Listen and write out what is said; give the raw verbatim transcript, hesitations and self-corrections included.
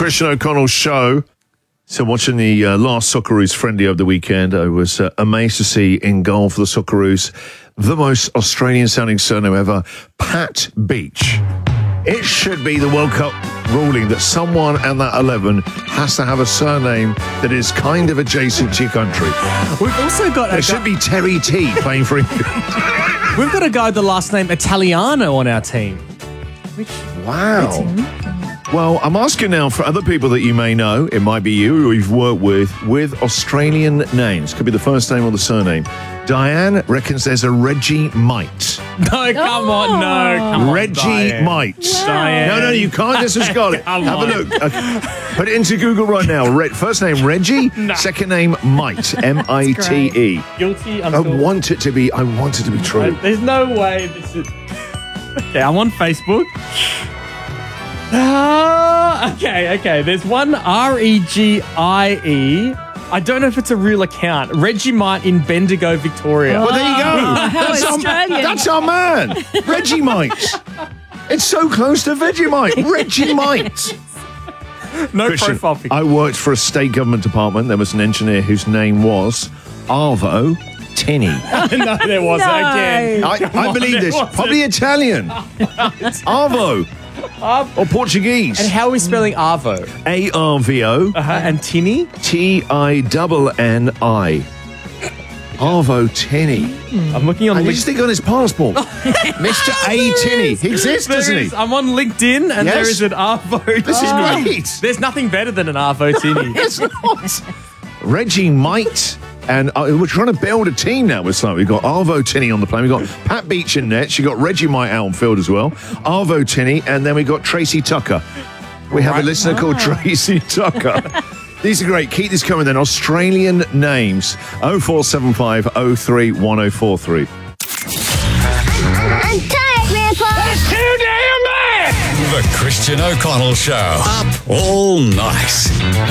Christian O'Connell Show. So watching the uh, last Socceroos friendly over the weekend, I was uh, amazed to see in goal for the Socceroos the most Australian-sounding surname ever, Pat Beach. It should be the World Cup ruling that someone at that eleven has to have a surname that is kind of adjacent to your country. We've also got a It should be Terry T playing for England. We've got a guy with the last name Italiano on our team. Which Wow. Well, I'm asking now for other people that you may know, it might be you or you've worked with, with Australian names. Could be the first name or the surname. Diane reckons there's a Reggie Might. No, come on, no, come on, Reggie Diane. Might. Diane. No, no, you can't just have got it. Come Have on. a look. Okay. Put it into Google right now. Re- first name Reggie, No. second name Might, M I T E. Guilty. I'm I still- want it to be, I want it to be true. There's no way this is. Okay, I'm on Facebook. Ah, okay, okay. There's one R E G I E. I don't know if it's a real account. Reggie Might in Bendigo, Victoria. Well, there you go. Oh, how that's, our, Australian. that's our man, Reggie Might. It's so close to Vegemite. Reggie Might. no Christian, profile picture. I worked for a state government department. There was an engineer whose name was Arvo Tinny. no, there wasn't No. again. I, Come I on, believe there this. wasn't. Probably Italian. Arvo. Or Portuguese. And how are we spelling Arvo? A R V O Uh-huh. And Tinny? T I N N I. Arvo Tinny. I'm looking on And you LinkedIn. just think on his passport. Mister A. Tinny. He exists, doesn't he? I'm on LinkedIn and Yes. there is an Arvo This is Tinny. great. There's nothing better than an Arvo Tinny. It's not. Reggie Might. And uh, we're trying to build a team now. It's like we've got Arvo Tinny on the plane. We've got Pat Beach in net. You've got Reggie Might out on field as well. Arvo Tinny. And then we've got Tracy Tucker. We have a listener called Tracy Tucker. These are great. Keep this coming then. Australian names. oh four seven five oh three one oh four three. I'm tired, Grandpa. That's too damn bad! The Christian O'Connell Show. Up all night.